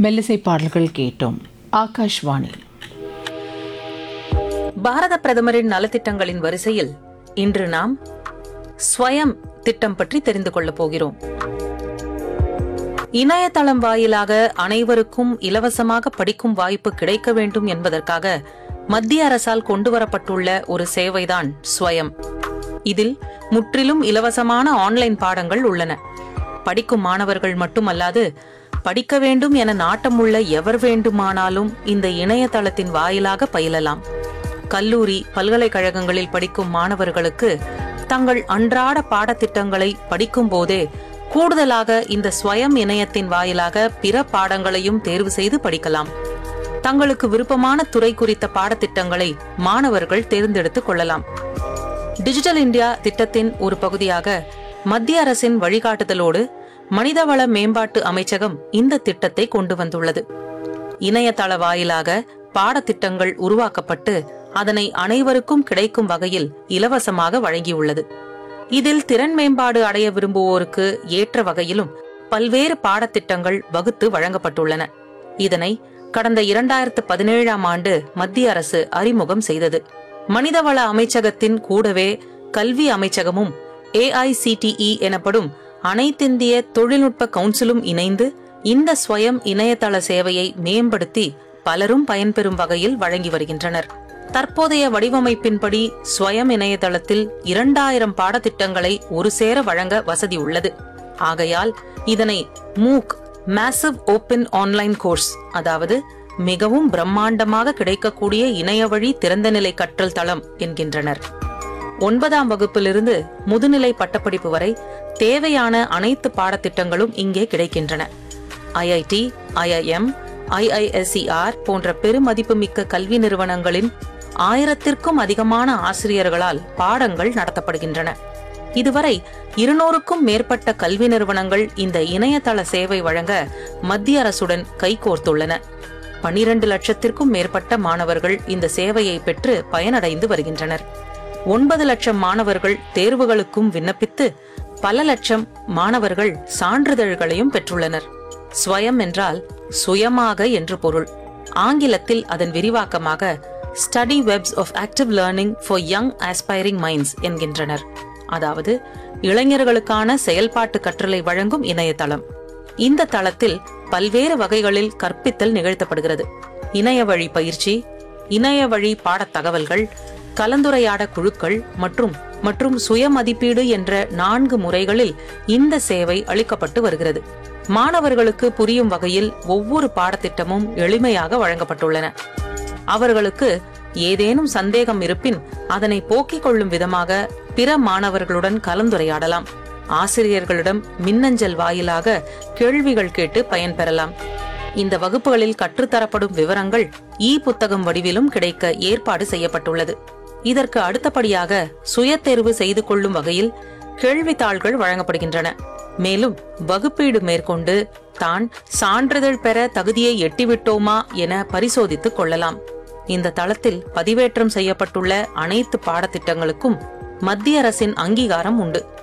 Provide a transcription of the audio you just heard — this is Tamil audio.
மெல்லிசை பாடல்கள் கேட்டோம். ஆகாஷ்வாணி. பாரத பிரதமரின் நலத்திட்டங்களின் வரிசையில் இன்று நாம் ஸ்வயம் திட்டம் பற்றி தெரிந்து கொள்ளப் போகிறோம். இணையதளம் வாயிலாக அனைவருக்கும் இலவசமாக படிக்கும் வாய்ப்பு கிடைக்க வேண்டும் என்பதற்காக மத்திய அரசால் கொண்டுவரப்பட்டுள்ள ஒரு சேவைதான் ஸ்வயம். இதில் முற்றிலும் இலவசமான ஆன்லைன் பாடங்கள் உள்ளன. படிக்கும் மாணவர்கள் மட்டுமல்லாது படிக்க வேண்டும் என நாட்டமுள்ள எவர் வேண்டுமானாலும் இந்த இணையதளத்தின் வாயிலாக பயிலலாம். கல்லூரி, பல்கலைக்கழகங்களில் படிக்கும் மாணவர்களுக்கு தங்கள் அன்றாட பாடத்திட்டங்களை படிக்கும் போதே கூடுதலாக இந்த ஸ்வயம் இணையத்தின் வாயிலாக பிற பாடங்களையும் தேர்வு செய்து படிக்கலாம். தங்களுக்கு விருப்பமான துறை குறித்த பாடத்திட்டங்களை மாணவர்கள் தேர்ந்தெடுத்துக் கொள்ளலாம். டிஜிட்டல் இந்தியா திட்டத்தின் ஒரு பகுதியாக மத்திய அரசின் வழிகாட்டுதலோடு மனிதவள மேம்பாட்டு அமைச்சகம் இந்த திட்டத்தை கொண்டு வந்துள்ளது. இணையதள வாயிலாக பாடத்திட்டங்கள் உருவாக்கப்பட்டு அதனை அனைவருக்கும் கிடைக்கும் வகையில் இலவசமாக வழங்கியுள்ளது. இதில் திறன் மேம்பாடு அடைய விரும்புவோருக்கு ஏற்ற வகையிலும் பல்வேறு பாடத்திட்டங்கள் வகுத்து வழங்கப்பட்டுள்ளன. இதனை கடந்த 2017ஆம் ஆண்டு மத்திய அரசு அறிமுகம் செய்தது. மனிதவள அமைச்சகத்தின் கூடவே கல்வி அமைச்சகமும் AICTE எனப்படும் அனைத்திந்திய தொழில்நுட்ப கவுன்சிலும் இணைந்து இந்த ஸ்வயம் இணையதள சேவையை மேம்படுத்தி பலரும் பயன்பெறும் வகையில் வழங்கி வருகின்றனர். தற்போதைய வடிவமைப்பின்படி ஸ்வயம் இணையதளத்தில் 2000 பாடத்திட்டங்களை ஒரு சேர வழங்க வசதி உள்ளது. ஆகையால் இதனை MOOC massive open online course, அதாவது மிகவும் பிரம்மாண்டமாக கிடைக்கக்கூடிய இணையவழி திறந்தநிலை கற்றல் தளம் என்கின்றனர். 9ஆம் வகுப்பிலிருந்து முதுநிலை பட்டப்படிப்பு வரை தேவையான அனைத்து பாடத்திட்டங்களும் இங்கே கிடைக்கின்றன. IIT, IIM, IISER போன்ற பெருமதிப்புமிக்க கல்வி நிறுவனங்களின் 1000க்கும் அதிகமான ஆசிரியர்களால் பாடங்கள் நடத்தப்படுகின்றன. இதுவரை 200க்கும் மேற்பட்ட கல்வி நிறுவனங்கள் இந்த இணையதள சேவை வழங்க மத்திய அரசுடன் கைகோர்த்துள்ளன. 12 லட்சத்திற்கும் மேற்பட்ட மாணவர்கள் இந்த சேவையை பெற்று பயனடைந்து வருகின்றனர். 9 லட்சம் மாணவர்கள் தேர்வுகளுக்கும் விண்ணப்பித்து பல லட்சம் மாணவர்கள் சான்றிதழ்களையும் பெற்றுள்ளனர். ஸ்வயம் என்றால் சுயமாக என்று பொருள். ஆங்கிலத்தில் அதன் விரிவாக்கமாக study webs of active learning for young aspiring minds என்கின்றனர். அதாவது இளைஞர்களுக்கான செயல்பாட்டு கற்றலை வழங்கும் இணையதளம். இந்த தளத்தில் பல்வேறு வகைகளில் கற்பித்தல் நிகழ்த்தப்படுகிறது. இணைய வழி பயிற்சி, இணைய வழி பாடத் தகவல்கள், கலந்துரையாட குழுக்கள் மற்றும் சுய மதிப்பீடு என்ற 4 முறைகளில் இந்த சேவை அளிக்கப்பட்டு வருகிறது. மாணவர்களுக்கு புரியும் வகையில் ஒவ்வொரு பாடத்திட்டமும் எளிமையாக வழங்கப்பட்டுள்ளன. அவர்களுக்கு ஏதேனும் சந்தேகம் இருப்பின் அதனை போக்கிக் கொள்ளும் விதமாக பிற மாணவர்களுடன் கலந்துரையாடலாம். ஆசிரியர்களிடம் மின்னஞ்சல் வாயிலாக கேள்விகள் கேட்டு பயன்பெறலாம். இந்த வகுப்புகளில் கற்றுத்தரப்படும் விவரங்கள் புத்தகம் வடிவிலும் கிடைக்க ஏற்பாடு செய்யப்பட்டுள்ளது. இதற்கு அடுத்தபடியாக சுய தேர்வு செய்து கொள்ளும் வகையில் கேள்வித்தாள்கள் வழங்கப்படுகின்றன. மேலும் வகுப்பீடு மேற்கொண்டு தான் சான்றிதழ் பெற தகுதியை எட்டிவிட்டோமா என பரிசோதித்துக் கொள்ளலாம். இந்த தளத்தில் பதிவேற்றம் செய்யப்பட்டுள்ள அனைத்து பாடத்திட்டங்களுக்கும் மத்திய அரசின் அங்கீகாரம் உண்டு.